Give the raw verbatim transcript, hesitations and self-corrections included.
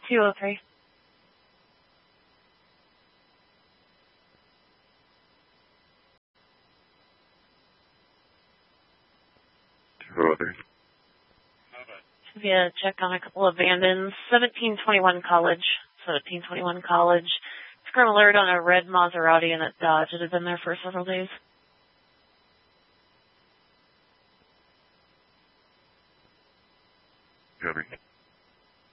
two oh three. two oh three. Should be a check on a couple of abandons. seventeen twenty-one College. seventeen twenty-one College. Scrum alert on a red Maserati and a Dodge. It had been there for several days. Copy.